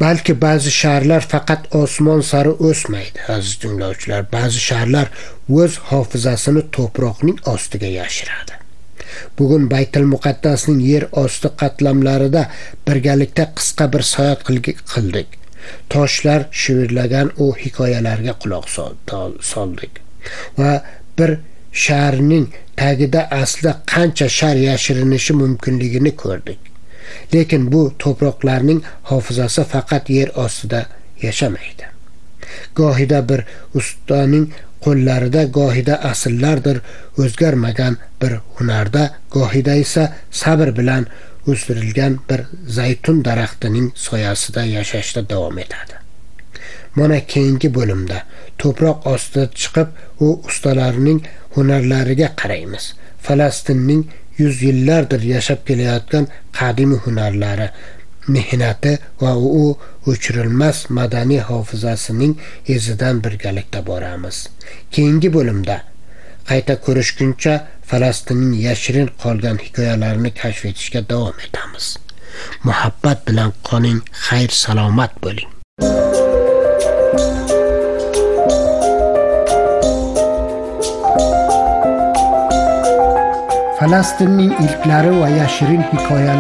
Balki ba'zi shaharlar faqat osmon sari o'smaydi, aziz tinglovchilar. Ba'zi shaharlar o'z hofizasini to'proqning ostiga yashiradi. Bugun Baytul Muqaddasning yer osti qatlamlarida birgalikda qisqa bir sayohat qildik. Toshlar shivirlagan o hikoyalarga quloq soldik va bir shaharning tagida aslida qancha shar yashirinishi mumkinligini ko'rdik. Lekin bu to'proqlarning hofizasi faqat yer ostida yashamaydi. Gohida bir ustaning qo'llarida, gohida asrlardir o'zgarmagan bir hunarda, gohida esa sabr bilan o'stirilgan bir zaytun daraxtining soyasida yashashda davom etadi. Mana keyingi bo'limda to'proq ostiga chiqib, u ustalarning hunarlariga qaraymiz. Falastinning 100 yillardir yashab kelayotgan qadimiy hunarlari, mehnati va u o'chirilmas madaniy hofizasining izidan birgalikda boramiz. Keyingi bo'limda qayta ko'rishguncha Falastinning yashirin qolgan hikoyalarini kashf etishga davom etamiz. Muhabbat bilan qoling, xayr salomat bo'ling. Falastinning ilklari va yashirin hikoyalari